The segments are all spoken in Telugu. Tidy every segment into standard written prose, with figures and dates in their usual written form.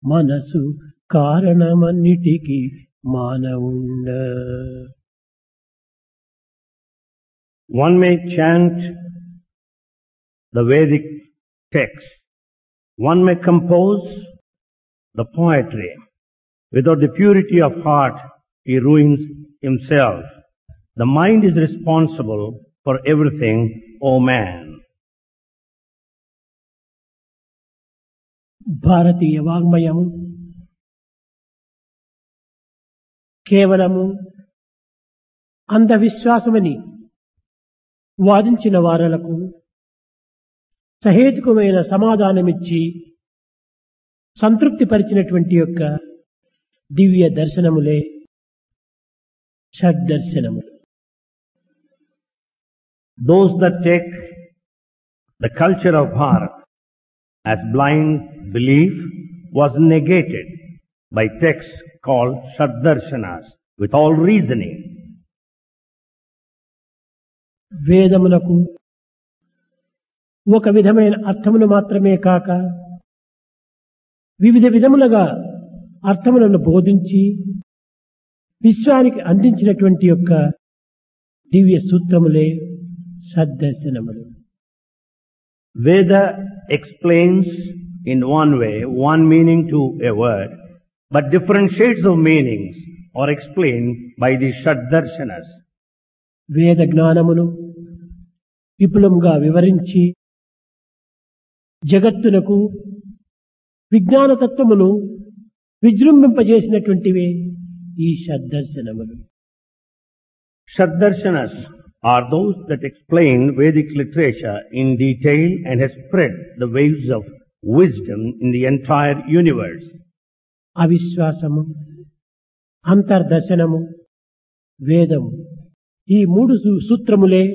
మనసు కారణమన్నిటికీ మానవుండ. One may chant the Vedic text. One may compose the poetry. Without the purity of heart, he ruins himself. The mind is responsible for everything, O man. భారతీయ వాంగ్మయము కేవలము అంధవిశ్వాసమని వాదించిన వారలకు సహేతుకమైన సమాధానమిచ్చి సంతృప్తి పరిచినటువంటి యొక్క దివ్య దర్శనములే షడ్దర్శనములు. Those that take the culture of Bharat as blind belief was negated by texts called Shaddarshanas with all reasoning. వేదములకు ఒక విధమైన అర్థములు మాత్రమే కాక వివిధ విధములుగా అర్థములను బోధించి విశ్వానికి అందించినటువంటి యొక్క దివ్య సూత్రములే షడ్దర్శనములు. Veda explains in one way, one meaning to a word, but different shades of meanings are explained by the Shaddarshanas. వేద జ్ఞానమును విపులంగా వివరించి జగత్తునకు విజ్ఞాన తత్వమును విజృంభింపజేసినటువంటివే ఈ షడ్దర్శనములు. Shaddarshanas are those that explain Vedic literature in detail and has spread the waves of wisdom in the entire universe. అవిశ్వాసము, అంతర్దర్శనము, వేదము ఈ మూడు సూత్రములే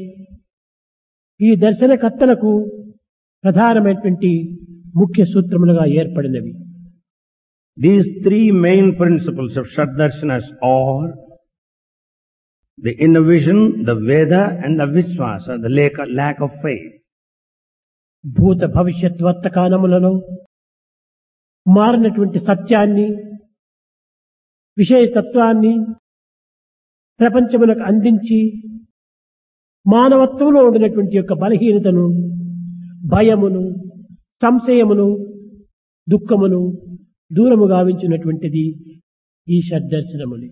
ఈ దర్శనకర్తలకు ప్రధానమైనటువంటి ముఖ్య సూత్రములుగా ఏర్పడినవి. These three main principles of Shaddarshanas are the inner vision, the Veda and the Vishwasa, the lack of faith. భూత భవిష్యత్ వర్తమానములలో మారినటువంటి సత్యాన్ని, విషయతత్వాన్ని ప్రపంచములకు అందించి మానవత్వంలో ఉండినటువంటి యొక్క బలహీనతను, భయమును, సంశయమును, దుఃఖమును దూరము గావించినటువంటిది ఈ షడ్దర్శనములే.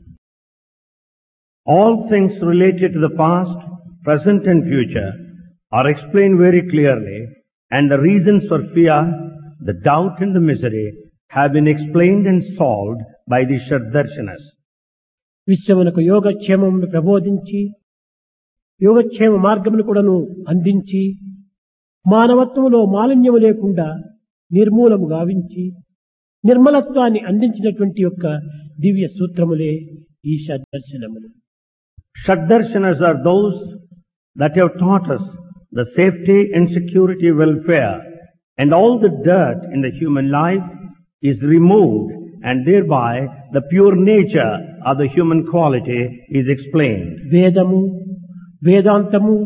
All things related to the past, present and future are explained very clearly, and the reasons for fear, the doubt and the misery have been explained and solved by the Shaddarshanas. విశ్వమునకు యోగక్షేమమును ప్రబోధించి యోగక్షేమ మార్గమును కూడాను అందించి మానవత్వములో మాలిన్యము లేకుండా నిర్మూలము గావించి నిర్మలత్వాన్ని అందించినటువంటి యొక్క దివ్య సూత్రములే ఈ షడ్దర్శనములు. Shaddarshanas are those that have taught us the safety and security welfare, and all the dirt in the human life is removed, and thereby the pure nature of the human quality is explained. వేదము, వేదాంతము,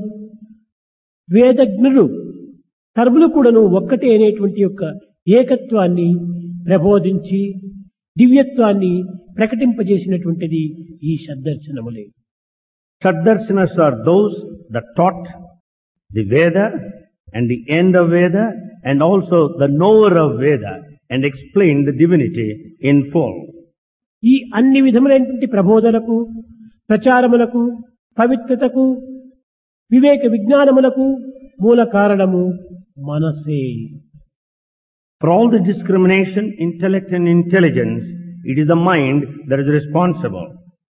వేదజ్ఞులు సర్వులు కూడాను ఒక్కటే అనేటువంటి యొక్క ఏకత్వాన్ని ప్రబోధించి దివ్యత్వాన్ని ప్రకటింపజేసినటువంటిది ఈ షడ్దర్శనములే. Shaddarshanas are those that taught the Veda and the end of Veda and also the knower of Veda and explained the divinity in full. ఈ అన్ని విధములైనటువంటి ప్రబోధనకు, ప్రచారములకు, పవిత్రతకు, వివేక విజ్ఞానములకు మూల కారణము మనసే. For all the discrimination, intellect and intelligence, it is the mind that is responsible.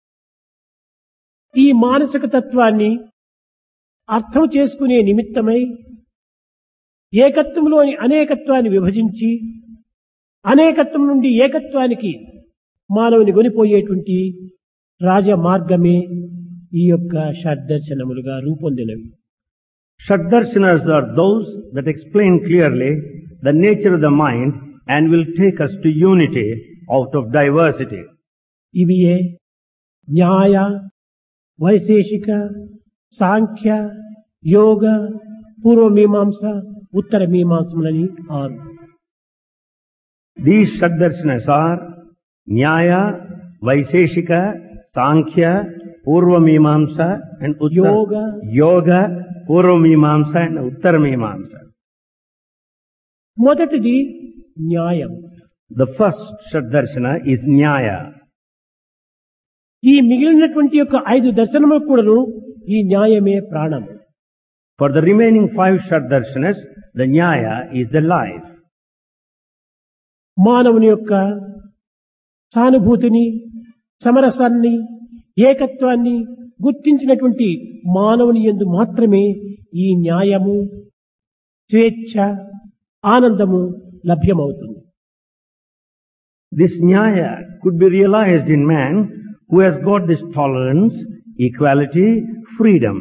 ఈ మానసిక తత్వాన్ని అర్థం చేసుకునే నిమిత్తమై ఏకత్వంలోని అనేకత్వాన్ని విభజించి అనేకత్వం నుండి ఏకత్వానికి మానవుని కొనిపోయేటువంటి రాజమార్గమే ఈ యొక్క షడ్దర్శనములుగా రూపొందినవి. Shaddarshanas are those that explain clearly the nature of the mind and will take us to unity out of diversity. ఇవియే న్యాయ, వైశేషిక, సాంఖ్య, యోగ, పూర్వమీమాంస, ఉత్తర మీమాంసములని 6. These Shaddarshanas are Nyaya, Vaiseshika, Sankhya, Purvamimamsa and Yoga, Purvamimamsa and Uttaramimamsa. మొదటిది న్యాయం. The first Shaddarshana is Nyaya. ఈ మిగిలినటువంటి యొక్క 5 దర్శనములకు కూడాను ఈ న్యాయమే ప్రాణం. For the remaining 5 Shaddarshanas, the Nyaya is the life. మానవుని యొక్క సానుభూతిని, సమరసాన్ని, ఏకత్వాన్ని గుర్తించినటువంటి మానవుని యందు మాత్రమే ఈ న్యాయము, స్వేచ్ఛ, ఆనందము లభ్యమవుతుంది. This Nyaya could be realized in man who has got this tolerance, equality, freedom.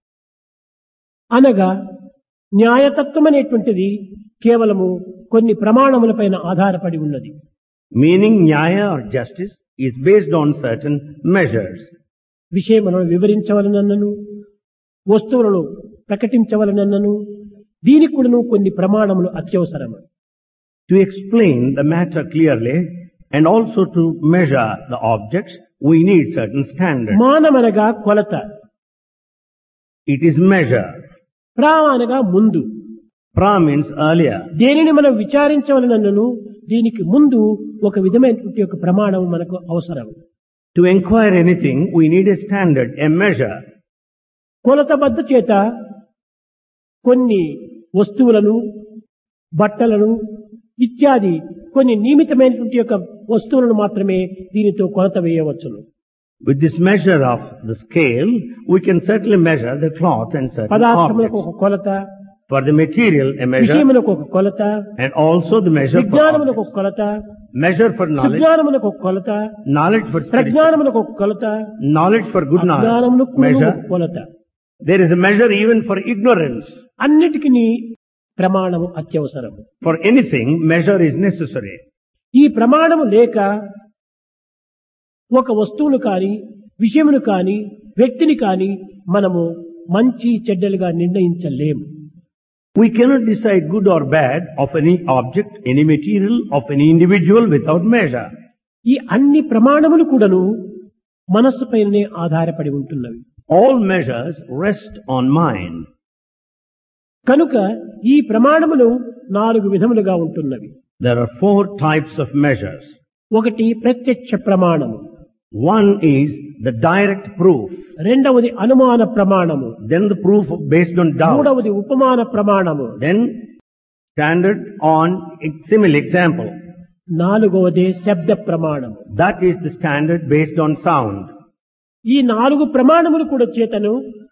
అనగా న్యాయతత్వం అనేటువంటిది కేవలము కొన్ని ప్రమాణములపైన ఆధారపడి ఉన్నది. Meaning Nyaya or justice is based on certain measures. విషయములను వివరించవలనన్నను, వస్తువులను ప్రకటించవలనన్నను దీనికి కూడాను కొన్ని ప్రమాణములు అత్యవసరము. To explain the matter clearly and also to measure the objects, we need certain standards. మానమనగా కొలత. It is measure. ప్రా అనగా ముందు. Pra means earlier. దేనిని మనం విచారించవలనన్నను దీనికి ముందు ఒక విధమైనటువంటి ఒక ప్రమాణం మనకు అవసరం. To inquire anything, we need a standard, a measure. కొలతబద్ధ చేత కొన్ని వస్తువులను, బట్టలను ఇత్యాది కొన్ని నియమితమైనటువంటి యొక్క వస్తువులను మాత్రమే దీనితో కొలత వేయవచ్చును. With this measure of the scale, we can certainly measure the cloth and certain పదార్థములకు objects. ఒక కొలత, For the material, a measure, విషయములకు ఒక కొలత, and also the measure for విజ్ఞానములకు objects. ఒక కొలత, Measure for knowledge, సుజ్ఞానములకు ఒక కొలత, knowledge for spiritual, ప్రజ్ఞానములకు ఒక కొలత, knowledge for good knowledge, అజ్ఞానములకు measure. ఒక కొలత. There is a measure even for ignorance. అన్నిటికీ ప్రమాణము అత్యవసరం. For anything, measure is necessary. ఈ ప్రమాణము లేక ఒక వస్తువును కాని, విషయమును కాని, వ్యక్తిని కాని మనము మంచి చెడ్డలుగా నిర్ణయించలేము. We cannot decide good or bad of any object, any material, of any individual without measure. ఈ అన్ని ప్రమాణములు కూడాను మనస్సుపైనే ఆధారపడి ఉంటున్నవి. All measures rest on mind. కనుక ఈ ప్రమాణములు 4 విధములుగా ఉంటున్నవి. There are 4 types of measures. ఒకటి ప్రత్యక్ష ప్రమాణము, One is the direct proof, రెండవది అనుమాన ప్రమాణము, then the proof based on doubt, మూడవది ఉపమాన ప్రమాణము, then standard on simile example. నాలుగవది శబ్ద ప్రమాణము. That is the standard based on sound. ఈ 4 ప్రమాణములు కూడా చేతను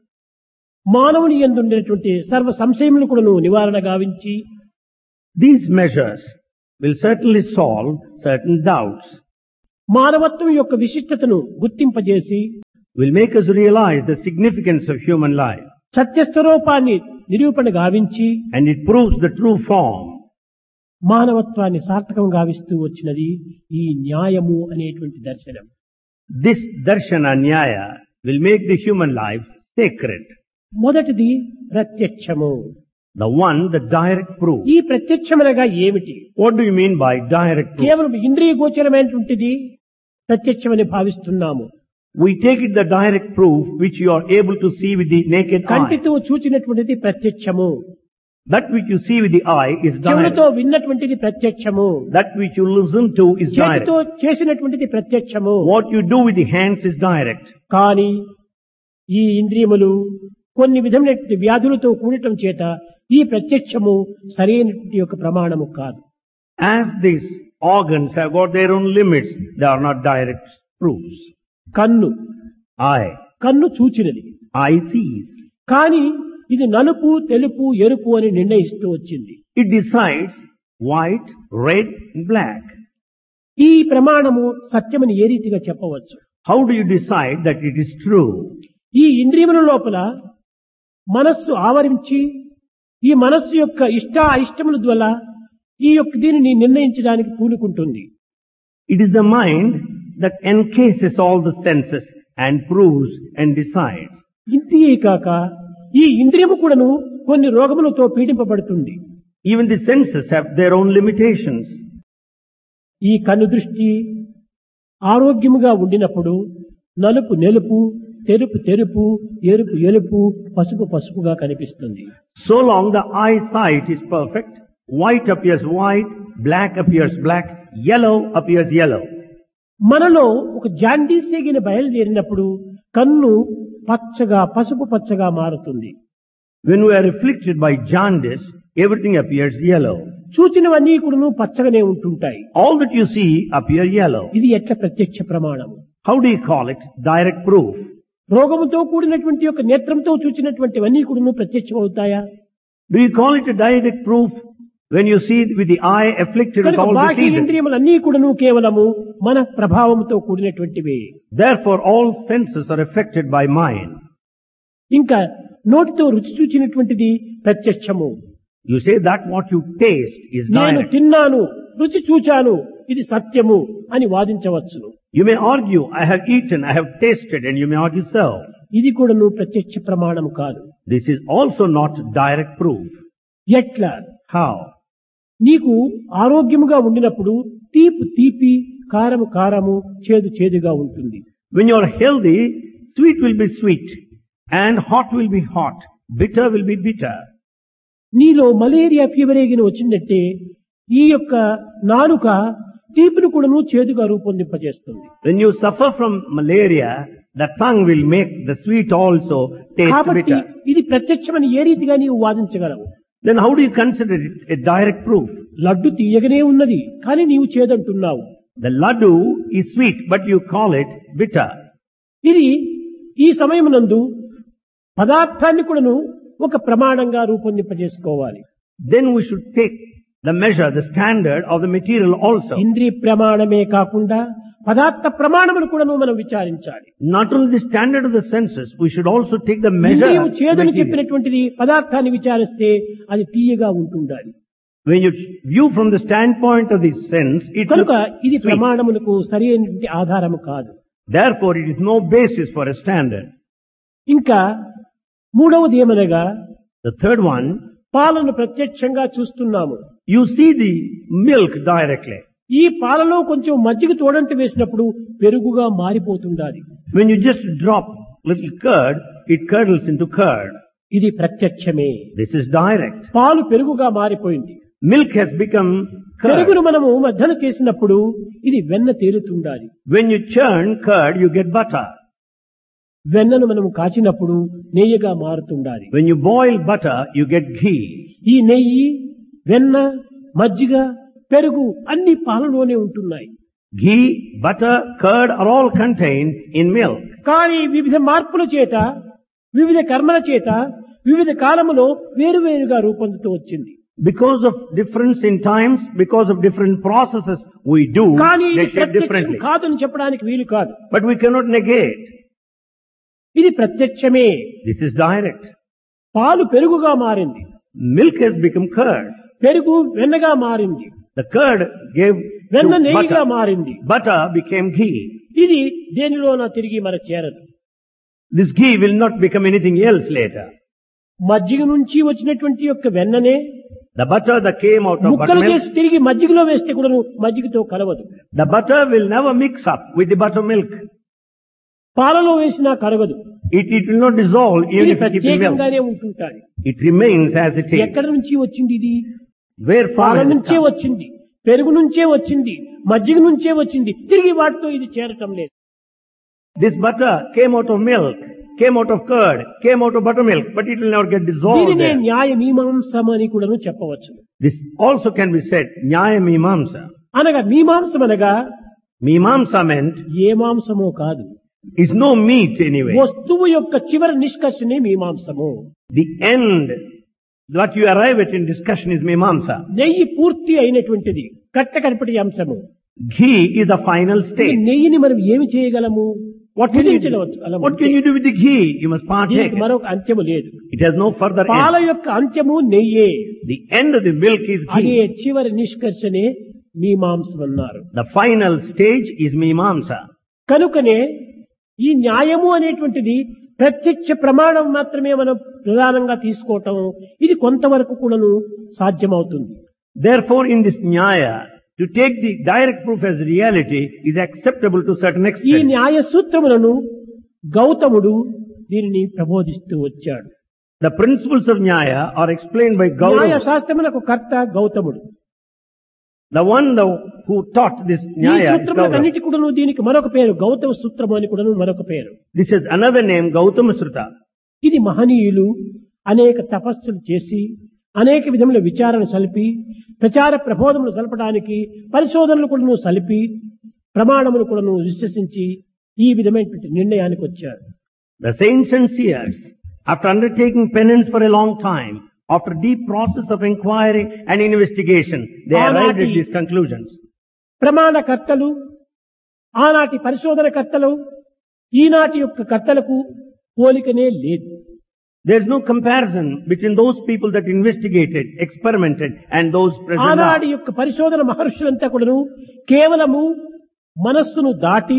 మానవుని యందు ఉండేటువంటి సర్వ సంశయములు కూడాను నివారణ గావించి These measures will certainly solve certain doubts, మానవత్వం యొక్క విశిష్టతను గుర్తింపజేసి will make us realize the significance of human life, సత్యస్వరూపాన్ని నిరూపణ గావించి and it proves the true form. మానవత్వాన్ని సార్థకం గావిస్తూ వచ్చినది ఈ న్యాయము అనేటువంటి దర్శనం. This darshana nyaya will make the human life sacred. మొదటిది ప్రత్యక్షము. The one, the direct proof. ఈ ప్రత్యక్షమనగా ఏమిటి? What do you mean by direct proof? కేవలం ఇంద్రియ గోచరమైనటువంటిది ప్రత్యక్షమని భావిస్తున్నాము. We take it the direct proof which you are able to see with the naked eye. కంటితో చూచినటువంటిది ప్రత్యక్షము. That which you see with the eye is చెవులతో direct. విన్నటువంటిది ప్రత్యక్షము. That which you listen to is direct. చేతితో చేసినటువంటిది ప్రత్యక్షము. What you do with the hands is direct. కానీ ఈ ఇంద్రియములు కొన్ని విధమైనటువంటి వ్యాధులతో కూడటం చేత ఈ ప్రత్యక్షము సరైనటువంటి యొక్క ప్రమాణము కాదు. As these organs have got their own limits, they are not direct proofs. కన్ను Eye. కన్ను చూచినది, Eye sees. కానీ ఇది నలుపు, తెలుపు, ఎరుపు అని నిర్ణయిస్తూ వచ్చింది. It decides white, red, and black. ఈ ప్రమాణము సత్యమని ఏ రీతిగా చెప్పవచ్చు? How do you decide that it is true? ఈ ఇంద్రియముల లోపల మనస్సు ఆవరించి ఈ మనస్సు యొక్క ఇష్ట అయిష్టముల ద్వారా ఈ యొక్క దీనిని నిర్ణయించడానికి పూనుకుంటుంది. It is the mind that encases all the senses and proves and decides. ఇంతియే కాక ఈ ఇంద్రియము కూడాను కొన్ని రోగములతో పీడింపబడుతుంది. Even the senses have their own limitations. ఈ కన్ను దృష్టి ఆరోగ్యముగా ఉండినప్పుడు నలుపు నెలుపు, తెలుపు తెలుపు, ఎరుపు ఎరుపు, పసుపు పసుపుగా కనిపిస్తుంది. So long the eyesight is perfect, white appears white, black appears black, yellow appears yellow. మనలో ఒక జాండీస్ ఎగిన బయలుదేరినప్పుడు కన్ను పచ్చగా పసుపు పచ్చగా మారుతుంది. When we are afflicted by jaundice, everything appears yellow. చూచినవన్నీ కూడాను పచ్చగానే ఉంటుంటాయి. All that you see appear yellow. ఇది ఎట్లా ప్రత్యక్ష ప్రమాణము? How do you call it? Direct proof. రోగముతో కూడినటువంటి యొక్క నేత్రంతో చూచినటువంటివన్నీ కూడాను ప్రత్యక్షం అవుతాయా? Do you call it a direct proof when you see with the eye afflicted with కనుక all బాహ్య diseases? ఇంద్రియములన్నీ కూడాను కేవలము మన ప్రభావంతో కూడినటువంటివే. Therefore all senses are affected by mind. ఇంకా నోటితో రుచి చూచినటువంటిది ప్రత్యక్షము. You say that what you taste is నేను direct. తిన్నాను, రుచి చూచాను, ఇది సత్యము అని వాదించవచ్చు. You may argue, I have eaten, I have tasted, and you may argue so. ఇది కూడాను ప్రత్యక్ష ప్రమాణం కాదు. This is also not direct proof. ఎట్లా? How? నీకు ఆరోగ్యముగా ఉండినప్పుడు తీపి తీపి, కారము కారము, చేదు చేదుగా ఉంటుంది. When you are healthy, sweet will be sweet, and hot will be hot, bitter will be bitter. నీలో మలేరియా ఫీవర్ ఏగిన వచ్చిందంటే ఈ యొక్క నాలుక తీపిని కూడాను చేదుగా రూపొందింపజేస్తుంది. When you suffer from malaria, the tongue will make the sweet also taste కాబట్టి bitter. ఇది ప్రత్యక్షమని ఏ రీతిగా నీవు వాదించగలవు? Then how do you consider it a direct proof? Laddu తీయగనే ఉన్నది, కానీ నీవు చేదంటున్నావు. The laddu is sweet, but you call it bitter. ఇది ఈ సమయమునందు పదార్థాన్ని కూడాను ఒక ప్రమాణంగా రూపొందింపజేసుకోవాలి. Then we should take the measure, the standard of the material also. ఇంద్రియ ప్రమాణమే కాకుండా పదార్థ ప్రమాణమును కూడాను మనం విచారించాలి. Not only the standard of the senses, we should also take the measure. ఇంద్రియము of చేదుని material. చెప్పినటువంటిది పదార్థాన్ని విచారిస్తే అది తీయగా ఉంటుండాలి. When you view from the standpoint of the sense, it కనుక looks ఇది sweet. ప్రమాణమునకు సరి అయినటువంటి ఆధారము కాదు. Therefore, it is no basis for a standard. ఇంకా మూడవది ఏమనగా The third one, పాలను ప్రత్యక్షంగా చూస్తున్నాము. you see the milk directly. ఈ పాలలో కొంచెం మజ్జిగ తోడంటి వేసినప్పుడు పెరుగుగా మారిపోతుండాలి. When you just drop little curd, it curdles into curd. ఇది ప్రత్యక్షమే. This is direct. పాలు పెరుగుగా మారిపోయింది. Milk has become curd. పెరుగును మనము మధ్యన చేసినప్పుడు ఇది వెన్న తేలుతుండాలి. When you churn curd, you get butter. వెన్నను మనము కాచినప్పుడు నెయ్యిగా మారుతుండాలి. When you boil butter, you get ghee. ఈ నెయ్యి, వెన్న, మజ్జిగ, పెరుగు అన్ని పాలలోనే ఉంటున్నాయి. Ghee, butter, curd are all contained in milk. కానీ వివిధ మార్పుల చేత, వివిధ కర్మల చేత, వివిధ కాలములో వేరువేరుగా రూపొందుతూ వచ్చింది. Because of difference in times, because of different processes we do, కానీ ఇది they shape ప్రత్యక్షం differently. కాదని చెప్పడానికి వీలు కాదు. But we cannot negate. ఇది ప్రత్యక్షమే. This is direct. పాలు పెరుగుగా మారింది, Milk has become curd. పెరుగు వెన్నగా మారింది, The curd gave వెన్న to నెయ్యిగా butter. మారింది. Butter became ghee. ఇది దేనిలోన తిరిగి మన చేరదు. This ghee will not become anything else later. మజ్జిగ నుంచి వచ్చినటువంటి యొక్క వెన్ననే The butter that came out of ముక్కలు buttermilk, చేసి తిరిగి మజ్జిగలో వేస్తే కూడా మజ్జిగతో కలవదు. the butter will never mix up with the buttermilk. పాలలో వేసినా కరగదు. It will not dissolve even ఇది if you keep in milk. ప్రత్యేకంగానే ఉంటుంటాయి. It remains as it is. ఎక్కడి నుంచి వచ్చింది ఇది? Where పాల from it నుంచే comes. వచ్చింది, పెరుగు నుంచే వచ్చింది, మజ్జిగ నుంచే వచ్చింది. తిరిగి వాటితో ఇది చేరటం లేదు. This butter came out of milk, came out of curd, came out of buttermilk, but it will never get dissolved దీనినే there. న్యాయ మీమాంసం అని కూడా చెప్పవచ్చు. This also can be said, Nyaya Mimamsa. అనగా మీమాంసం అనగా Mimamsa meant ఏ మాంసమో కాదు, is no meat anyway. వస్తువు యొక్క చివరి నిష్కర్షనే మీమాంసము. The end, what you arrive at in discussion is Mimamsa. నెయ్యి పూర్తి అయినటువంటిది కట్టకడపటి అంశము. Ghee is the final ఈ stage. నెయ్యిని మనం ఏమి చేయగలము? What can you do? భుజించవచ్చు. What can you do with the ghee? You must partake. దీనికి మరొక అంత్యము లేదు. It has no further పాల end. యొక్క అంత్యము నెయ్యే. The end of the milk is అదే ghee. చివరి నిష్కర్షనే మీమాంసం అన్నారు. The final stage is Mimamsa. కనుకనే ఈ న్యాయము అనేటువంటిది ప్రత్యక్ష ప్రమాణం మాత్రమే మనం ప్రధానంగా తీసుకోవటం ఇది కొంతవరకు కూడాను సాధ్యమవుతుంది. Therefore, in this Nyaya, to take the direct proof as reality is acceptable to certain ఈ extent. న్యాయ సూత్రములను గౌతముడు దీనిని ప్రబోధిస్తూ వచ్చాడు. The principles of Nyaya are explained by న్యాయ Gautama, శాస్త్రములకు కర్త గౌతముడు. the one who taught this ఈ Nyaya. is Gautama. సూత్రములకన్నిటి కూడాను దీనికి మరొక పేరు గౌతమ సూత్రము అని కూడాను మరొక పేరు. This is another name, Gautama Sruta. ఇది మహనీయులు అనేక తపస్సులు చేసి అనేక విధముల విచారణ సలిపి ప్రచార ప్రబోధములు సలపడానికి పరిశోధనలు కూడాను సలిపి ప్రమాణములు కూడాను విశ్వసించి ఈ విధమైనటువంటి నిర్ణయానికి వచ్చారు. The saints and seers, after undertaking penance for a long time, after deep process of inquiry and investigation, they arrived at these conclusions. ప్రమాణకర్తలు ఆనాటి పరిశోధనకర్తలు ఈనాటి యొక్క కర్తలకు పోలికనే లేదు. There is no comparison between those people that investigated, experimented, and those present now. ఆనాటి యొక్క పరిశోధన మహర్షులంతా కూడాను కేవలము మనస్సును దాటి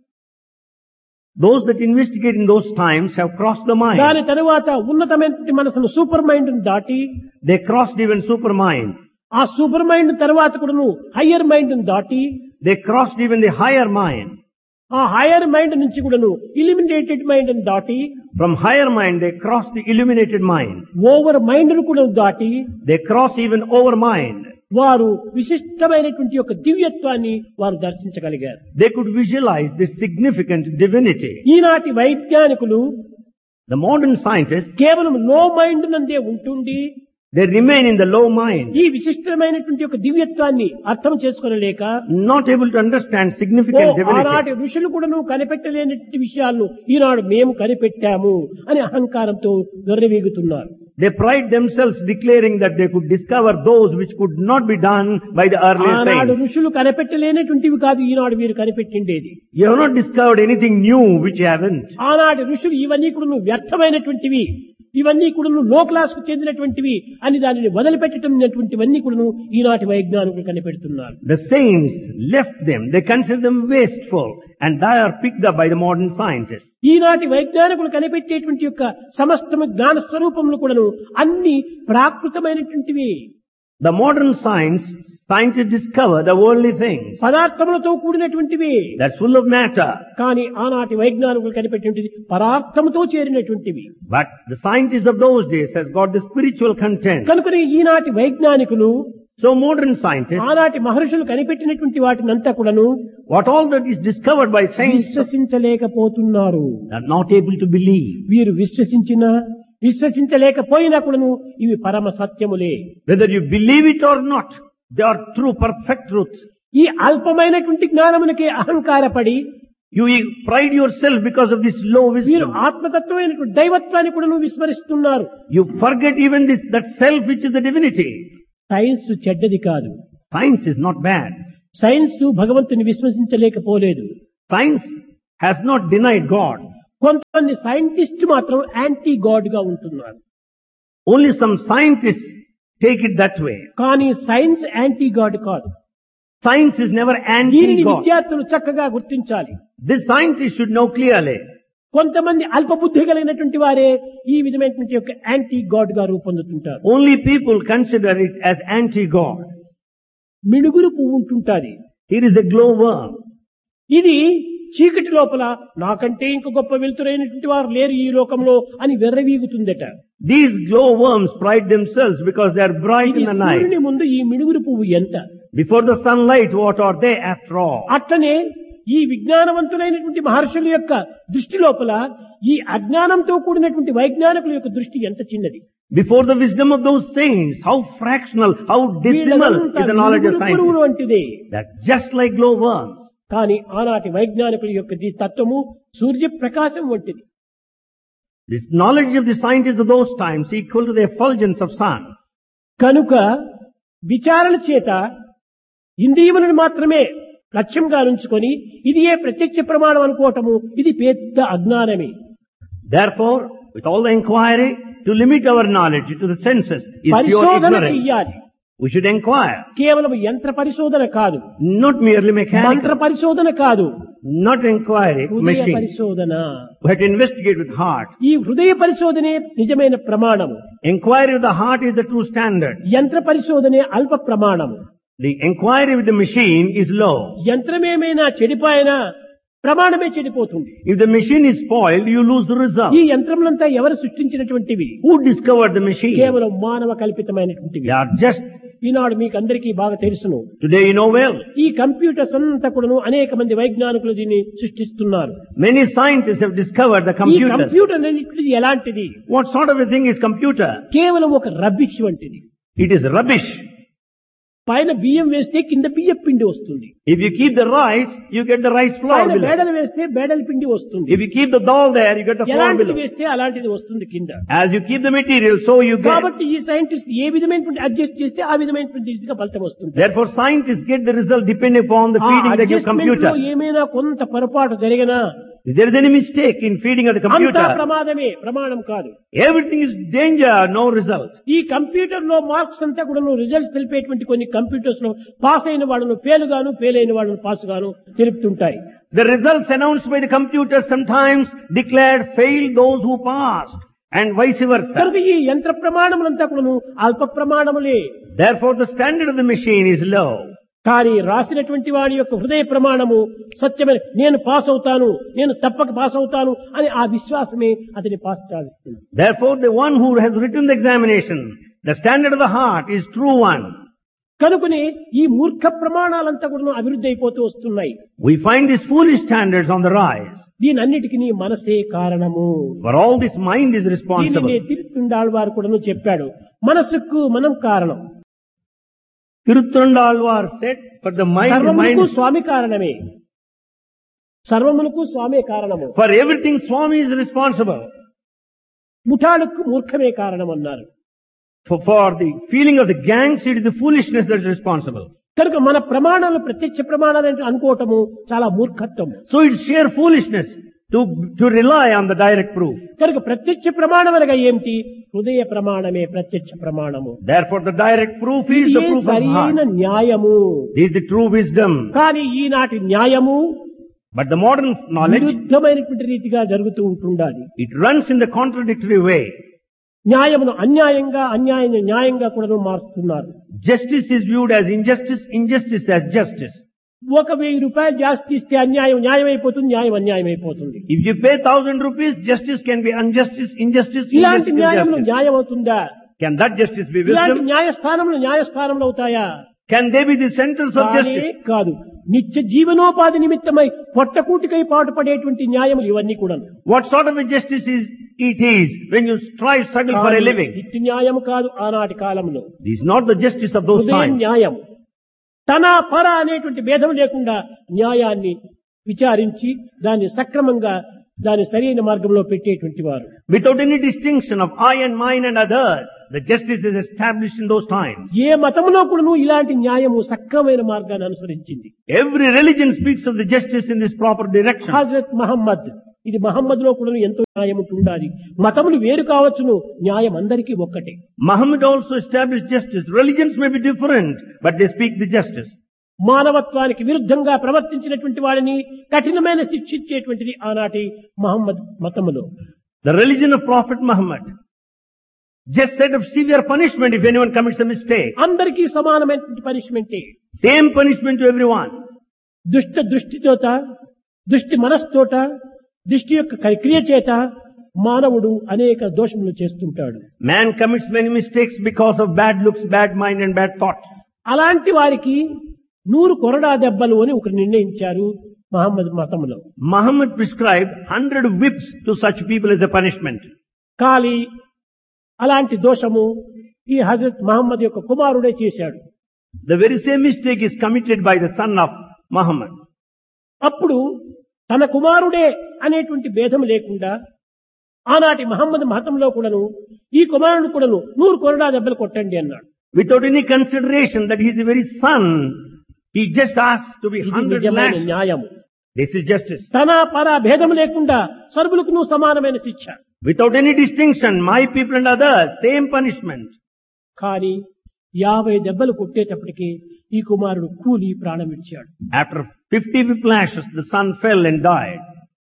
Those that investigate in those times have crossed the mind. దాని తరువాత ఉన్నతమైనటువంటి మనసును సూపర్ మైండ్ దాటి They crossed even supermind. ఆ సూపర్ మైండ్ తర్వాత కూడాను హయ్యర్ మైండ్ దాటి They crossed even the higher mind. ఆ హయ్యర్ మైండ్ నుంచి కూడాను ఇలిమినేటెడ్ మైండ్ దాటి From higher mind, they crossed the illuminated mind. Over mind ను కూడా దాటి They crossed even over mind. వారు విశిష్టమైనటువంటి యొక్క దివ్యత్వాన్ని వారు దర్శించగలిగారు. They could visualize this significant divinity. ఈనాటి వైజ్ఞానికులు The modern scientists, కేవలం లో mind నందే ఉంటుండి they remain in the low mind, ఈ విశిష్టమైనటువంటి యొక్క దివ్యత్వాన్ని అర్థం చేసుకోలేక not able to understand significant divinity. ఆనాటి ఋషులు కూడా నువ్వు కనిపెట్టలేనటువంటి విషయాలను ఈనాడు మేము కనిపెట్టాము అని అహంకారంతో దొర్రవీగుతున్నారు. They pride themselves declaring that they could discover those which could not be done by the earlier ఆనాడు saints. ఋషులు కనిపెట్టలేనటువంటివి కాదు ఈనాడు మీరు కనిపెట్టిండేది. You have not discovered anything new which you haven't. ఆనాటి ఋషులు ఇవన్నీ కూడా నువ్వు వ్యర్థమైనటువంటివి, ఇవన్నీ కూడా నువ్వు లో క్లాస్ కు చెందినటువంటివి అని దానిని వదిలిపెట్టటమైనటువంటివన్నీ కూడా ఈనాటి వైజ్ఞానికులు కనిపెడుతున్నారు. The saints left them. They consider them wasteful, and they are picked up by the modern scientists. ఈనాటి వైజ్ఞానికులు కనిపెట్టేటువంటి యొక్క సమస్తము జ్ఞాన స్వరూపములు కూడాను అన్ని ప్రాకృతమైనటువంటివి. The modern scientists discover the worldly things. పదార్థములతో కూడినటువంటివి. That's full of matter. కానీ ఆనాటి వైజ్ఞానికులు కనిపెట్టేటువంటిది పదార్థముతో చేరినటువంటివి. But the scientists of those days has got the spiritual content. కనుకనే ఈనాటి వైజ్ఞానికులు So modern scientists, ఆనాటి మహర్షులు కనిపెట్టినటువంటి వాటినంతా కూడాను what all that is discovered by science, విశ్వసించలేకపోతున్నారు. are not able to believe. వీరు విశ్వసించలేకపోయినా కూడాను ఇవి పరమ సత్యములే. Whether you believe it or not, they are true, perfect truths. ఈ అల్పమైనటువంటి జ్ఞానమునకే అహంకారపడి You pride yourself because of this low వీరు wisdom. ఆత్మతత్వమైనటువంటి దైవత్వాన్ని కూడా విస్మరిస్తున్నారు. You forget even that self which is the divinity. Science చెడ్డది కాదు. Science is not bad. Science భగవంతుని విశ్వసించలేకపోలేదు. Science has not denied God. కొంతమంది సైంటిస్ట్ మాత్రం యాంటీ గాడ్ గా ఉంటున్నారు. Only some scientists take it that way. కానీ సైన్స్ యాంటీ గాడ్ కాదు. Science is never దీనిని anti-God. విద్యార్థులు చక్కగా గుర్తించాలి. This scientist should know clearly. కొంతమంది అల్పబుద్ధి కలిగినటువంటి వారే ఈ విధమైనటువంటి యొక్క యాంటీ గాడ్ గా రూపొందుతుంటారు. Only people consider it as anti-God. మినుగురు పువ్వు ఉంటుంటాది. Here is a glowworm. ఇది చీకటి లోపల నాకంటే ఇంక గొప్ప వెలుతురైనటువంటి వారు లేరు ఈ లోకంలో అని వెర్రవీగుతుందట. These glowworms pride themselves because they are bright ఇది in the night. సూర్యుని ముందు ఈ మినుగురు పువ్వు ఎంత? Before the sunlight, what are they after all? అట్లనే ఈ విజ్ఞానవంతులైనటువంటి మహర్షుల యొక్క దృష్టి లోపల ఈ అజ్ఞానంతో కూడినటువంటి వైజ్ఞానికుల యొక్క దృష్టి ఎంత చిన్నది. Before the wisdom of those saints, how fractional, how dismal is the knowledge of పురుగులు science. వంటిదే. That's just like glowworms. కానీ ఆనాటి వైజ్ఞానికుల యొక్క తత్వము సూర్య ప్రకాశం వంటిది. This knowledge of the scientists of those times equal to the effulgence of sun. కనుక విచారణ చేత ఇంద్రియములను మాత్రమే లక్ష్యంగా ఉంచుకొని ఇది ఏ ప్రత్యక్ష ప్రమాణం అనుకోవటము ఇది పెద్ద అజ్ఞానమే. Therefore, with all the inquiry, to limit our knowledge to the senses is pure పరిశోధన ignorance. చెయ్యాలి. We should inquire, కేవలం యంత్ర పరిశోధన కాదు, not merely మంత్ర mechanical, పరిశోధన కాదు, not inquiry, హృదయ machine. పరిశోధన. We have to investigate with heart. ఈ హృదయ పరిశోధనే నిజమైన ప్రమాణము. Inquiry of the heart is the true standard. యంత్ర పరిశోధనే అల్ప ప్రమాణము. The inquiry with the machine is low. యంత్రమేమైనా చెడిపోయినా ప్రమాణమే చెడిపోతుంది. If the machine is spoiled, you lose the result. ఈ యంత్రములంతా ఎవరు సృష్టించినటువంటివి? Who discovered the machine? కేవలం మానవ కల్పితమైనటువంటివి. They are just, ఈనాడు మీకు అందరికీ బాగా తెలుసును. today you know well. ఈ కంప్యూటర్స్ అంతా కూడాను అనేక మంది వైజ్ఞానికులు దీన్ని సృష్టిస్తున్నారు. Many scientists have discovered the ఈ computer. కంప్యూటర్ అనేది ఎలాంటిది? What sort of a thing is computer? కేవలం ఒక రబ్బిష్ వంటిది. It is rubbish. పైన బియ్యం వేస్తే కింద బియ్యం పిండి వస్తుంది. If you keep the rice, you get the rice flour పైన below. బేడలు వేస్తే బేడల పిండి వస్తుంది. If you keep the dal there, you get the flour ఎలాంటిది below. వేస్తే అలాంటిది వస్తుంది కింద. As you keep the material, so you get. కాబట్టి ఈ సైంటిస్ట్ ఏ విధమైనటువంటి అడ్జస్ట్ చేస్తే ఆ విధమైనటువంటి రీతిగా ఫలితం వస్తుంది. Therefore, scientists get the result depending upon the ఆ feeding they give adjustment లో computer. ఏమైనా కొంత పొరపాటు జరిగినా If there is any mistake in feeding of the అంతా computer, ప్రమాదమే, ప్రమాణం కాదు. everything is danger, no result. ఈ కంప్యూటర్ లో మార్క్స్ అంతా కూడా రిజల్ట్స్ తెలిపేటువంటి కొన్ని కంప్యూటర్స్ లో పాస్ అయిన వాళ్ళను ఫెయిల్ అయిన వాళ్ళను పాస్ గాను తెలుపుతుంటాయి. The results announced by the computer sometimes declared failed those who passed, and vice versa. కనుక ఈ యంత్ర ప్రమాణములంతా కూడా అల్ప ప్రమాణములే. Therefore, the standard of the machine is low. కానీ రాసినటువంటి వాడి యొక్క హృదయ ప్రమాణము సత్యమైన, నేను పాస్ అవుతాను, నేను తప్పక పాస్ అవుతాను అని ఆ విశ్వాసమే అతని పాస్ సాధిస్తుంది. Therefore, the one who has written the examination, the standard of the heart is true one. కనుకనే ఈ మూర్ఖ ప్రమాణాలంతా కూడా అభివృద్ధి అయిపోతూ వస్తున్నాయి. We find these foolish standards on the rise. దీనన్నిటికీ నీ మనసే కారణము. For all this, mind is responsible. దీనిని తిరుత్తుండాళ్ వారు కూడా చెప్పాడు, మనసుకు మనం కారణం. Tiruthandalvar said, for the mind, సర్వమునకు స్వామి కారణమే. సర్వమునకు స్వామే కారణము. for everything Swami is responsible. ముఠాలకు మూర్ఖమే కారణం అన్నారు. For the feeling of the gangs, it is the foolishness that is responsible. కనుక మన ప్రమాణాలు ప్రత్యక్ష ప్రమాణాలు అంటే అనుకోవటము చాలా మూర్ఖత్వం. So it's sheer foolishness to rely on the direct proof. కనుక ప్రత్యక్ష ప్రమాణం అనగా ఏమిటి? హృదయ ప్రమాణమే ప్రత్యక్ష ప్రమాణము. Therefore, the direct proof is the proof of సరైన heart. న్యాయము. This is the true wisdom. కానీ ఈనాటి న్యాయము But the modern knowledge, విరుద్ధమైనటువంటి రీతిగా జరుగుతూ ఉంటుండాలి. it runs in the contradictory way. న్యాయమును అన్యాయంగా, అన్యాయాన్ని న్యాయంగా కూడా మారుస్తున్నారు. Justice is viewed as injustice, injustice as justice. 1,000 రూపాయలు జాస్తి ఇస్తే అన్యాయం న్యాయం అయిపోతుంది, న్యాయం అన్యాయం అయిపోతుంది. If you pay 1,000 rupees, justice can be injustice, injustice, ఇలాంటి injustice, న్యాయంలో injustice. న్యాయం అవుతుందా? Can that justice be ఇలాంటి wisdom? న్యాయస్థానంలో అవుతాయా? Can they be the centers of కానే justice? కాదు. నిత్య జీవనోపాధి నిమిత్తమై పొట్టకూటికై పాటుపడేటువంటి న్యాయములు ఇవన్నీ కూడా. What sort of a justice is when you struggle for a living? ఇట్టి న్యాయం కాదు ఆనాటి కాలంలో. This is not the justice of those హృదయ times. న్యాయం తన పర అనేటువంటి భేదం లేకుండా న్యాయాన్ని విచారించి దాన్ని సక్రమంగా దాని సరైన మార్గంలో పెట్టేటువంటి వారు. Without any distinction of I and mine and others, the justice is established in those times. ఏ మతంలో కూడా ఇలాంటి న్యాయము సక్రమైన మార్గాన్ని అనుసరించింది. Every religion speaks of the justice in this proper direction. Hazrat Mohammed, ఇది మహమ్మద్ లో కూడా ఎంతో న్యాయం ఉండాలి. మతములు వేరు కావచ్చును, న్యాయం అందరికీ ఒక్కటే. Muhammad also established justice. Religions may be different, but they speak the justice. మానవత్వానికి విరుద్ధంగా ప్రవర్తించినటువంటి వాడిని కఠినమైన శిక్షించేటువంటిది ఆనాటి Mohammed మతములో. The religion of Prophet Muhammad just set up severe punishment if anyone commits a mistake. అందరికీ సమానమైనటువంటి పనిష్మెంటే. Same punishment to everyone. దృష్టితోట, దృష్టి మనస్తోట, దృష్టి యొక్క క్రియ చేత మానవుడు అనేక దోషములు చేస్తుంటాడు. Man commits many mistakes because of bad looks, bad mind and bad thoughts. అలాంటి వారికి 100 కొరడా దెబ్బలు అని ఒకరు నిర్ణయించారు మహమ్మద్ మతంలో. Muhammad prescribed 100 whips to such people as a punishment. కానీ అలాంటి దోషము ఈ హజరత్ మహమ్మద్ యొక్క కుమారుడే చేశాడు. The very same mistake is committed by the son of Muhammad. అప్పుడు తన కుమారుడే అనేటువంటి భేదం లేకుండా ఆనాటి మహమ్మద్ మతంలో కూడాను ఈ కుమారుడు కూడాను 100 కొరడా దెబ్బలు కొట్టండి అన్నాడు. Without any consideration that he is the very son, he just asked to be 100 నిజమైన lashed. న్యాయము. This is justice. తన పర భేదం లేకుండా సర్వులకు సమానమైన శిక్ష. Without any distinction, my people and others, same punishment. కానీ 50 దెబ్బలు కొట్టేటప్పటికి ఈ కుమారుడు కూలి ప్రాణం ఇచ్చాడు. After 50 whiplashes, the son fell and died.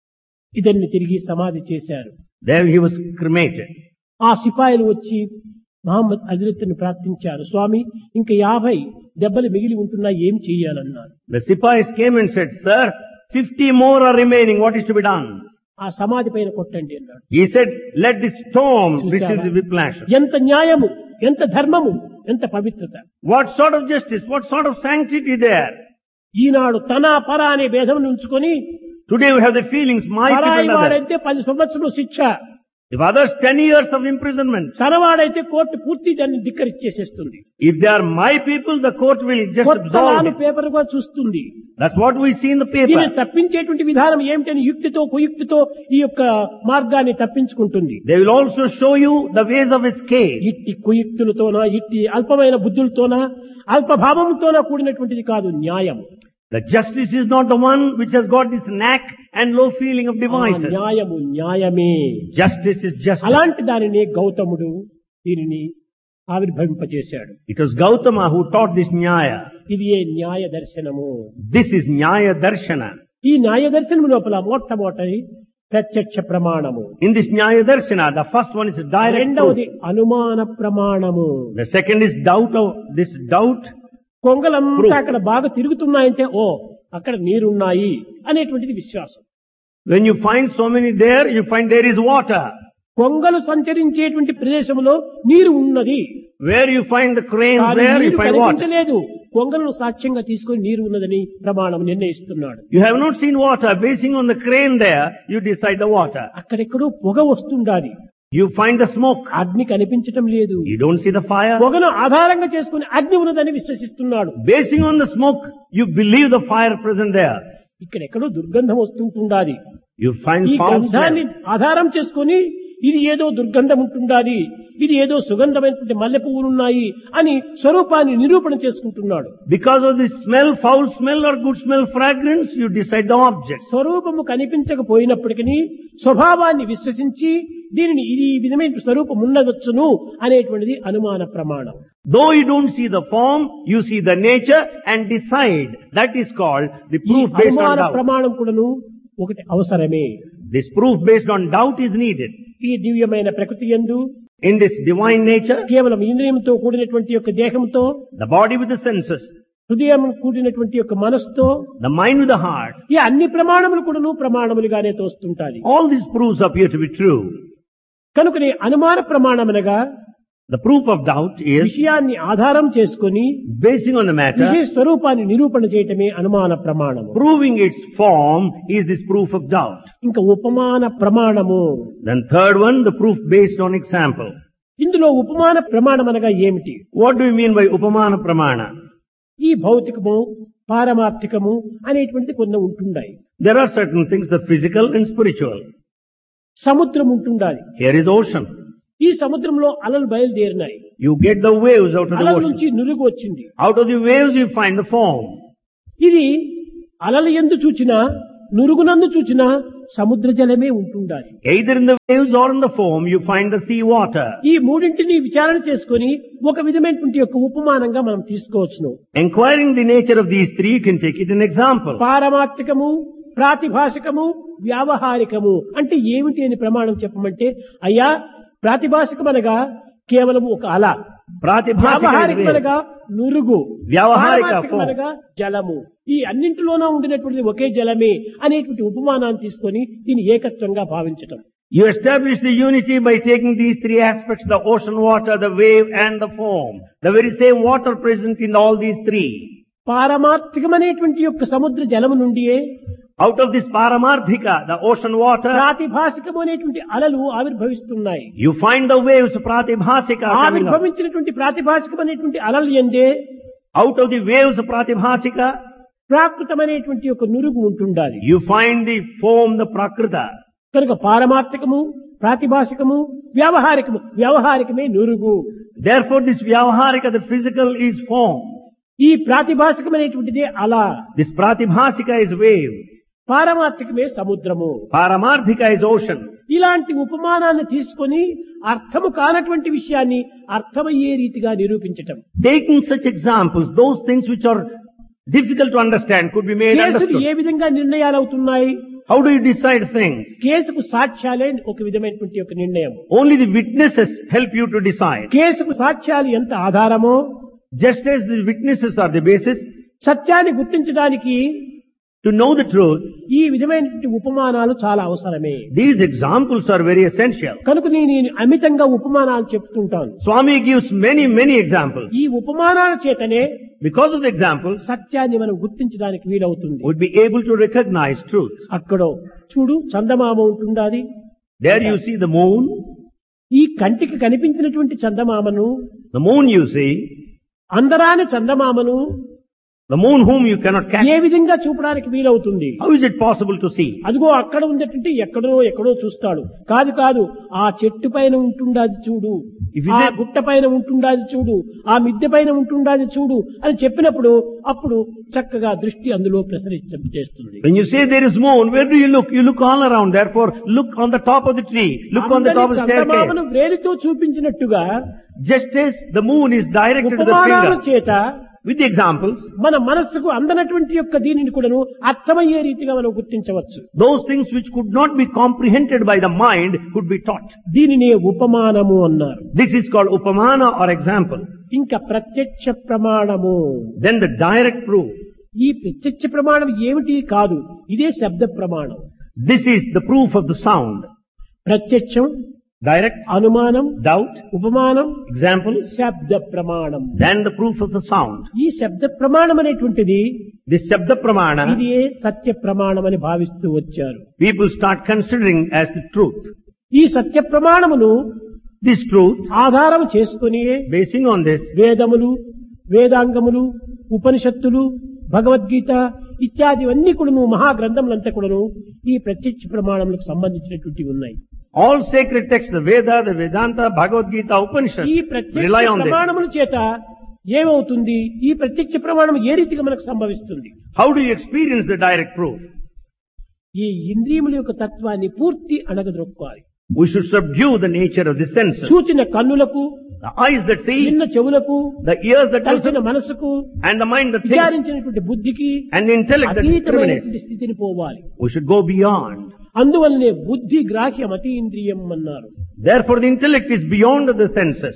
ఇతన్ని తిరిగి సమాధి చేశారు. There he was cremated. ఆ సిపాయిలు వచ్చి మహమ్మద్ హజరత్ను ప్రార్థించారు, స్వామి ఇంకా 50 దెబ్బలు మిగిలి ఉంటున్నా ఏం చెయ్యాలన్నారు. The Sipais came and said, Sir, 50 more are remaining. What is to be done? ఆ సమాధి పైన కొట్టండి అన్నాడు. He said, let this stone చూశావా? receive the whiplash. ఎంత న్యాయము, ఎంత ధర్మము, ఎంత పవిత్రత. What sort of justice? What sort of sanctity there? ఈనాడు తన పర అనే భేదం ఉంచుకొని Today we have the feelings, my people పరాయి and others. వాడైతే 10 సంవత్సరాలు శిక్ష, If others 10 years of imprisonment. తనవాడైతే court పూర్తి దాన్ని ధిక్కరించేసేస్తుంది. If they are my people, the court will just absolve కొత్తలాను it. Paper గా చూస్తుంది. That's what we see in the paper. దీన్ని తప్పించేటువంటి విధానం ఏమిటని యుక్తితో కుయుక్తితో ఈ యొక్క మార్గాన్ని తప్పించుకుంటుంది. They will also show you the ways of escape. ఇట్టి కుయుక్తులతోనా, ఇట్టి అల్పమైన బుద్ధులతోనా, అల్పభావంతోనా కూడినటువంటిది కాదు న్యాయం. The justice is not the one which has got this knack and low feeling of ఆ devices. న్యాయము న్యాయమే. Justice is justice. అలాంటి దానిని గౌతముడు దీనిని ఆవిర్భవింపజేశాడు. It was Gautama who taught this Nyaya. ఇది ఏ న్యాయ దర్శనము. This is Nyaya Darshana. ఈ న్యాయ దర్శనం లోపల మొట్టమొదటి ప్రత్యక్ష ప్రమాణము, In this Nyaya Darshana, the first one is direct రెండవది truth. అనుమాన ప్రమాణము. The second is doubt. కొంగలంతా అక్కడ బాగా తిరుగుతున్నాయంటే ఓ అక్కడ నీరున్నాయి అనేటువంటిది విశ్వాసం. When you find so many there, you find there is water. కొంగలు సంచరించేటువంటి ప్రదేశంలో నీరు ఉన్నది, Where you find the cranes కానీ there, you నీరు find water. కనిపించలేదు. కొంగలను సాక్ష్యంగా తీసుకొని నీరు ఉన్నదని ప్రమాణం నిర్ణయిస్తున్నాడు. You have not seen water. Basing on the crane there, you decide the water. అక్కడెక్కడో పొగ వస్తుండాలి, You find the smoke. అగ్ని కనిపించటం లేదు. You don't see the fire. పొగను ఆధారంగా చేసుకుని అగ్ని ఉన్నదని విశ్వసిస్తున్నాడు. Basing on the smoke, you believe the fire present there. ఇక్కడెక్కడో దుర్గంధం వస్తుంటుండాలి. You find ఈ foul గంధాన్ని smell. ఆధారం చేసుకుని ఇది ఏదో దుర్గంధం ఉంటుండాలి, ఇది ఏదో సుగంధమైనటువంటి మల్లె పువ్వులున్నాయి అని స్వరూపాన్ని నిరూపణ చేసుకుంటున్నాడు. Because of this smell, foul smell or good smell, fragrance, you decide the object. స్వరూపము కనిపించకపోయినప్పటికీ స్వభావాన్ని విశ్వసించి దీనిని ఇది ఈ విధమైన స్వరూపం ఉండవచ్చును అనేటువంటిది అనుమాన ప్రమాణం. Though you don't see the form, you see the nature and decide. That is called the ఈ proof based on అనుమాన doubt. ప్రమాణం కూడాను ఒకటి అవసరమే. This proof based on doubt is needed. ఈ దివ్యమైన ప్రకృతి యందు In this divine nature, కేవలం ఇంద్రియంతో కూడినటువంటి యొక్క దేహంతో, the body with the senses, హృదయం కూడినటువంటి యొక్క మనస్సుతో, the mind with the heart, ఈ అన్ని ప్రమాణములు కూడాను ప్రమాణములుగానే తోస్తుంటాయి. all these proofs appear to be true. కనుకనే అనుమాన ప్రమాణమనగా The proof of doubt is విషయాన్ని ఆధారం చేసుకొని basing on the matter, విషయ స్వరూపాన్ని నిరూపణ చేయటమే అనుమాన ప్రమాణము. proving its form is this proof of doubt. ఇంకా ఉపమాన ప్రమాణము. Then third one, the proof based on example. ఇందులో ఉపమాన ప్రమాణం అనగా ఏమిటి? What do you mean by upamana pramana? ఈ భౌతికము పారమార్థికము అనేటువంటిది కొన్ని ఉంటుండాయి. There are certain things, the physical and spiritual. సముద్రం ఉంటుండాలి. Here is ocean. ఈ సముద్రంలో అలలు బయలుదేరినాయి. You get the waves out of the అలల ocean. నుంచి నురుగు వచ్చింది. Out of the waves you find the foam. ఇది అలలు ఎందు చూచినా నురుగునందు చూచినా సముద్ర జలమే ఉంటుండాలి. Either in the waves or in the foam you find the sea water. ఈ మూడింటిని విచారణ చేసుకొని ఒక విధమైనటువంటి యొక్క ఉపమానంగా మనం తీసుకోవచ్చును. Enquiring the nature of these three, you can take it an example. పారమార్థికము, ప్రాతిభాషికము, వ్యావహారికము అంటే ఏమిటి అని ప్రమాణం చెప్పమంటే, అయ్యా ప్రాతిభాషికమనగా కేవలం ఒక అల, వ్యావహారికమనగా నురుగు, పారమార్థికమనగా జలము, ఈ అన్నింటిలోనూ ఉండినటువంటి ఒకే జలమే అనేటువంటి ఉపమానాన్ని తీసుకొని దీన్ని ఏకత్వంగా భావించటం. You establish the unity by taking these three aspects, the ocean water, the wave and the foam. The very same water present in all these three. పారమార్థికమనేటువంటి యొక్క సముద్ర జలము నుండియే Out of this paramarthika, the ocean water, ప్రాతిభాషికము అనేటువంటి అలలు ఆవిర్భవిస్తున్నాయి. you find the waves, pratibhasika, coming up. ఆవిర్భవించినటువంటి ప్రాతిభాషికం అనేటువంటి అలలు ఎందే Out of the waves, pratibhasika, ప్రాకృతమైనటువంటి యొక్క నురుగు ఉంటుండాలి. you find the foam, the prakrita. కనుక పారమార్థికము, ప్రాతిభాషికము, వ్యవహారికమే నురుగు. Therefore this vyavaharika, the physical, is foam. ఈ ప్రాతిభాషికమైనటువంటిదే అల, This pratibhasika is wave. పారమార్థికమే సముద్రము. Paramarthika is ocean. ఇలాంటి ఉపమానాన్ని తీసుకొని అర్థము కానటువంటి విషయాన్ని అర్థమయ్యే రీతిగా నిరూపించటం. Taking such examples, those things which are difficult to understand could be made కేసులు understood. ఏ విధంగా నిర్ణయాలు అవుతున్నాయి, How do you decide things? కేసుకు సాక్ష్యాలే ఒక విధమైనటువంటి ఒక నిర్ణయం. Only the witnesses help you to decide. కేసుకు సాక్ష్యాలు ఎంత ఆధారమో, Just as the witnesses are the basis, సత్యాన్ని గుర్తించడానికి to know the truth, ఈ విధమైనటువంటి ఉపమానాలు చాలా అవసరమే. these examples are very essential. కనుక నేను అమితంగా ఉపమానాలు చెప్తుంటాను. Swami gives many examples. ఈ ఉపమానాల చేతనే Because of the examples, సత్యాన్ని మనం గుర్తించడానికి వీలవుతుంది. would be able to recognize truth. అక్కడ చూడు చందమామ ఉంటుండాది. There you see the moon. ఈ కంటికి కనిపించినటువంటి చందమామను, The moon you see, అందరాని చందమామను the moon whom you cannot catch. ఏ విధంగా చూపడానికి వీలవుతుంది? How is it possible to see? అదిగో అక్కడ ఉందంటే ఎక్కడో చూస్తాడు. కాదు ఆ చెట్టు పైన ఉంటుండాది చూడు, If you ఆ say- గుట్ట పైన ఉంటుండాది చూడు, ఆ మిద్దె పైన ఉంటుండాది చూడు అని చెప్పినప్పుడు అప్పుడు చక్కగా దృష్టి అందులో ప్రసరించేస్తుంది. When you say there is moon, where do you look? You look all around. Therefore, look on the top of the tree. Look on the top of the చందమామను staircase. వేలితో చూపించినట్టుగా Just as the moon is directed to the ఉపమానాల finger. చేత With the examples, మన మనస్సుకు అందనటువంటి యొక్క దీనిని కూడాను అర్థమయ్యే రీతిగా మనం గుర్తించవచ్చు. those things which could not be comprehended by the mind could be taught. దీనినే ఉపమానము అన్నారు. This is called upamana or example. ఇంకా ప్రత్యక్ష ప్రమాణము. Then the direct proof. ఈ ప్రత్యక్ష ప్రమాణం ఏమిటి కాదు, ఇదే శబ్ద ప్రమాణం. This is the proof of the sound. ప్రత్యక్షం, Direct, అనుమానం, doubt, ఉపమానం, example, శబ్ద ప్రమాణం. then the proof of the sound. ఈ శబ్ద ప్రమాణం అనేటువంటిది This Shabda Pramana, ఇదే సత్య ప్రమాణం అని భావిస్తూ వచ్చారు. people start considering as the truth. ఈ సత్య ప్రమాణమును This truth, ఆధారం చేసుకుని basing on this, వేదములు, వేదాంగములు, ఉపనిషత్తులు, భగవద్గీత ఇత్యాది అన్ని కూడాను మహాగ్రంథములంతా కూడాను ఈ ప్రత్యక్ష ప్రమాణములకు సంబంధించినటువంటివి ఉన్నాయి. all sacred texts, the Veda, the Vedanta, Bhagavad Gita, ఈ Upanishads, ప్రత్యక్ష rely on this. ప్రమాణముల చేత ఏమవుతుంది? ఈ ప్రత్యక్ష ప్రమాణం ఏ రీతిగా మనకు సంభవిస్తుంది? How do you experience the direct proof? ఈ ఇంద్రియముల యొక్క తత్వాన్ని పూర్తి అణగద్రొక్కాలి. We should subdue the nature of the senses. చూచిన కన్నులకు, The eyes that see, విన్న చెవులకు, the ears that కలిసిన listen, మనసుకు, and the mind that thinks, విచారించినటువంటి బుద్ధికి and the intellect that discriminates. అతీతమైనటువంటి స్థితిని పోవాలి. We should go beyond. అందువల్లనే బుద్ధి గ్రాహ్యం అతీంద్రియం అన్నారు. Therefore the intellect is beyond the senses.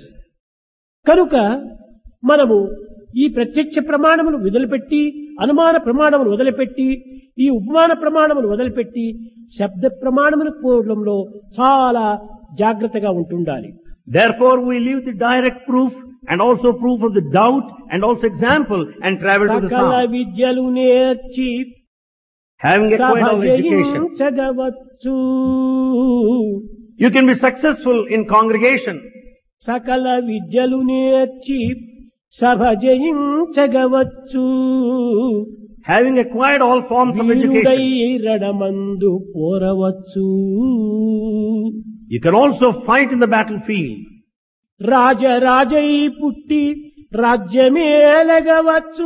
కనుక మనము ఈ ప్రత్యక్ష ప్రమాణమును వదిలిపెట్టి, అనుమాన ప్రమాణమును వదిలిపెట్టి, ఈ ఉపమాన ప్రమాణమును వదిలిపెట్టి శబ్ద ప్రమాణమును పోవడంలో చాలా జాగ్రత్తగా ఉంటుండాలి. Therefore we leave the direct proof and also proof of the doubt and also example and travel to the సకల sound. విద్యలు నేర్చి Having acquired all education, సభజించగవచ్చు. you can be successful in congregation. సకల విద్యలు నేర్చి సభజించగవచ్చు. Having acquired all forms of వీరుడై education, రణమందు పోరవచ్చు. you can also fight in the battlefield. రాజరాజై పుట్టి రాజ్యమేలగవచ్చు.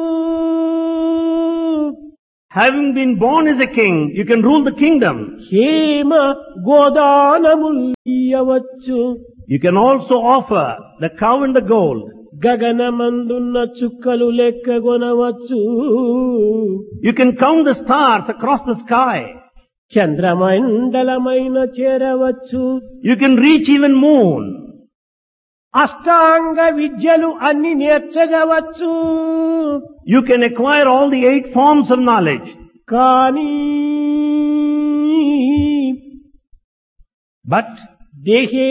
Having been born as a king, you can rule the kingdom. Hema గోదానముల్ ఇయ్యవచ్చు. You can also offer the cow and the gold. గగనమందున్న చుక్కలు లెక్కగొనవచ్చు. You can count the stars across the sky. చంద్రమండలమైన చేరవచ్చు. You can reach even moon. అష్టాంగ విద్యలు అన్ని నేర్చగవచ్చు. You can acquire all the 8 forms of knowledge. కానీ But దేహే